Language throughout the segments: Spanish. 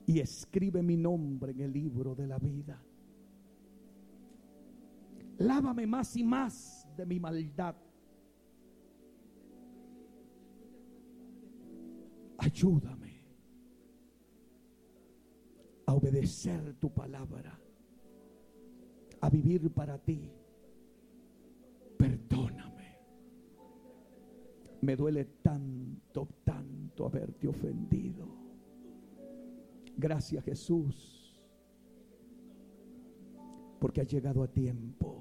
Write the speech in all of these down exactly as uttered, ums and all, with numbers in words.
y escribe mi nombre en el libro de la vida. Lávame más y más de mi maldad. Ayúdame a obedecer tu palabra, a vivir para ti. Perdóname. Me duele tanto, tanto haberte ofendido. Gracias, Jesús, porque has llegado a tiempo.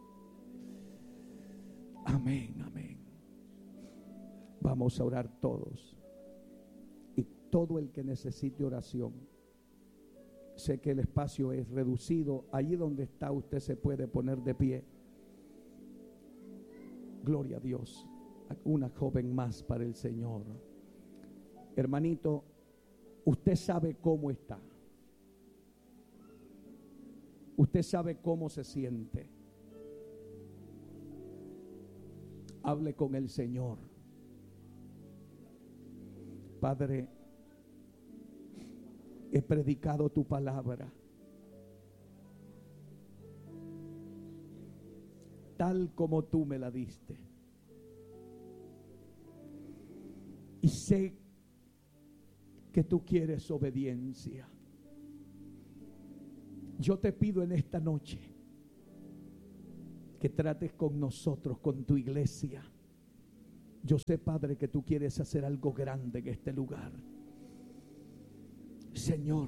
Amén, amén. Vamos a orar todos. Y todo el que necesite oración, sé que el espacio es reducido. Allí donde está usted se puede poner de pie. Gloria a Dios. Una joven más para el Señor. Hermanito, usted sabe cómo está. Usted sabe cómo se siente. Hable con el Señor. Padre, he predicado tu palabra tal como tú me la diste. Y sé que tú quieres obediencia. Yo te pido en esta noche que trates con nosotros, con tu iglesia. Yo sé, Padre, que tú quieres hacer algo grande en este lugar. Señor,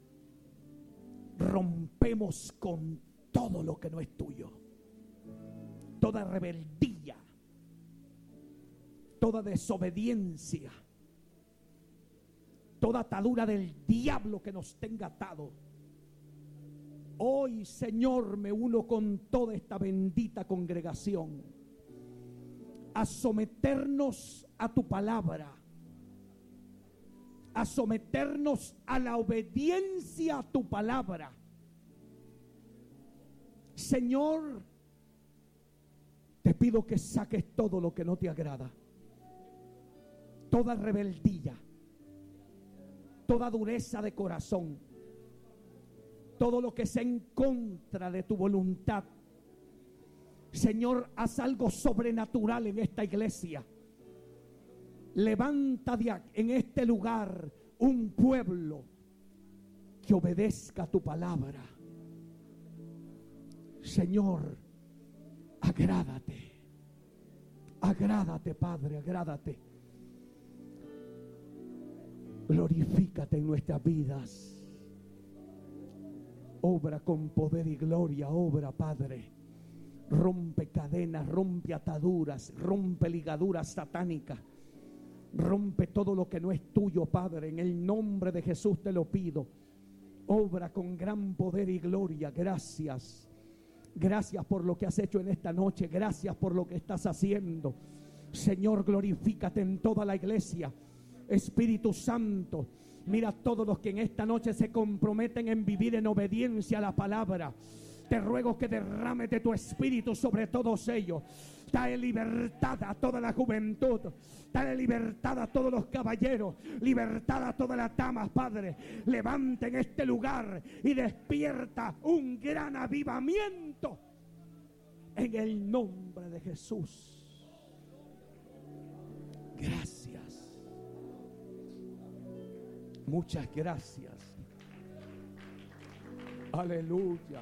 rompemos con todo lo que no es tuyo. Toda rebeldía, toda desobediencia, toda atadura del diablo que nos tenga atado. Hoy, Señor, me uno con toda esta bendita congregación a someternos a tu palabra, a someternos a la obediencia a tu palabra. Señor, te pido que saques todo lo que no te agrada, toda rebeldía, toda dureza de corazón, todo lo que sea en contra de tu voluntad. Señor, haz algo sobrenatural en esta iglesia. Levanta de aquí, en este lugar, un pueblo que obedezca a tu palabra. Señor, agrádate, agrádate, Padre, agrádate. Glorifícate en nuestras vidas. Obra con poder y gloria, obra, Padre. Rompe cadenas, rompe ataduras, rompe ligaduras satánicas. Rompe todo lo que no es tuyo, Padre. En el nombre de Jesús te lo pido. Obra con gran poder y gloria. Gracias. Gracias por lo que has hecho en esta noche. Gracias por lo que estás haciendo. Señor, glorifícate en toda la iglesia. Espíritu Santo, mira a todos los que en esta noche se comprometen en vivir en obediencia a la palabra. Te ruego que derrame de tu espíritu sobre todos ellos. Trae libertad a toda la juventud. Trae libertad a todos los caballeros. Libertad a todas las damas, Padre. Levanta en este lugar y despierta un gran avivamiento en el nombre de Jesús. Gracias. Muchas gracias. Aleluya.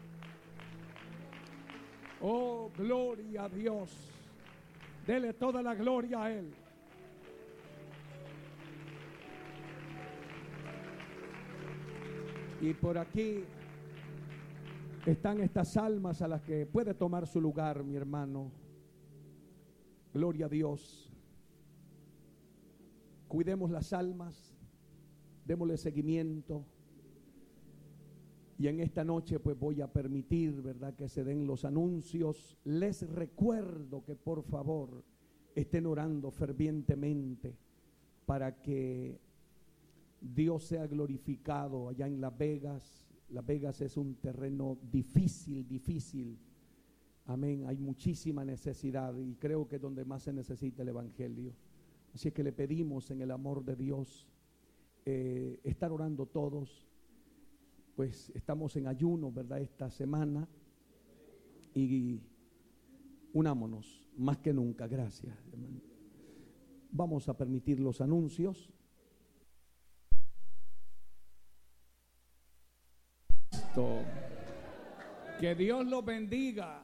Oh, gloria a Dios. Dele toda la gloria a Él. Y por aquí están estas almas a las que puede tomar su lugar, mi hermano. Gloria a Dios. Cuidemos las almas. Démosle seguimiento. Y en esta noche pues voy a permitir, ¿verdad?, que se den los anuncios. Les recuerdo que por favor estén orando fervientemente para que Dios sea glorificado allá en Las Vegas. Las Vegas es un terreno difícil, difícil. Amén. Hay muchísima necesidad y creo que es donde más se necesita el evangelio. Así que le pedimos en el amor de Dios eh, estar orando todos. Pues estamos en ayuno, ¿verdad? Esta semana. Y unámonos más que nunca. Gracias, hermano. Vamos a permitir los anuncios. Que Dios los bendiga.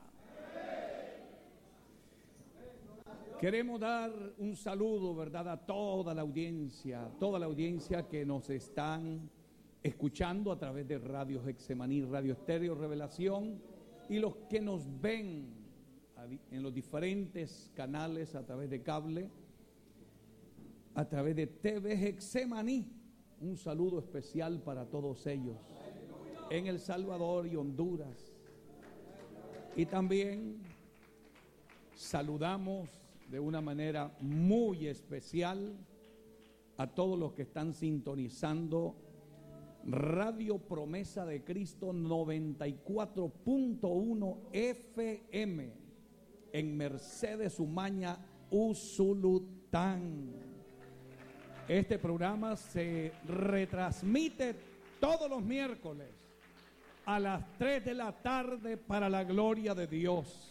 Queremos dar un saludo, ¿verdad?, a toda la audiencia, toda la audiencia que nos están escuchando a través de Radio Getsemaní, Radio Estéreo Revelación, y los que nos ven en los diferentes canales a través de cable, a través de T V Getsemaní. Un saludo especial para todos ellos en El Salvador y Honduras. Y también saludamos de una manera muy especial a todos los que están sintonizando Radio Promesa de Cristo noventa y cuatro punto uno F M en Mercedes Umaña, Usulután. Este programa se retransmite todos los miércoles a las tres de la tarde para la gloria de Dios.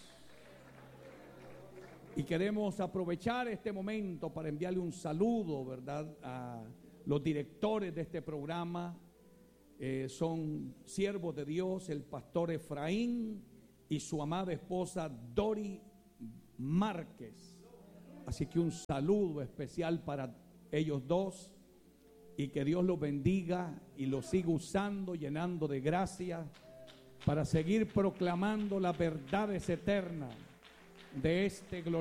Y queremos aprovechar este momento para enviarle un saludo, ¿verdad?, a los directores de este programa. Eh, son siervos de Dios, el pastor Efraín y su amada esposa Dori Márquez. Así que un saludo especial para ellos dos, y que Dios los bendiga y los siga usando, llenando de gracia para seguir proclamando las verdades eternas de este glorioso